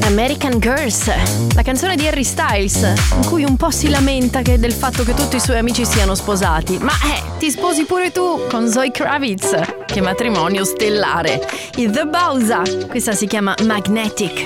American Girls, la canzone di Harry Styles, in cui un po' si lamenta del fatto che tutti i suoi amici siano sposati. Ma ti sposi pure tu con Zoe Kravitz. Che matrimonio stellare. I The Bauza, questa si chiama Magnetic.